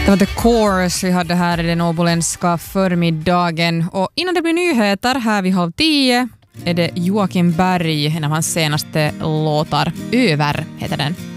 Det var The Course vi hade här i den åboländska förmiddagen. Och innan det blir nyheter här vid 9:30 är det Joakim Berg, en av hans senaste låtar. Över heter den.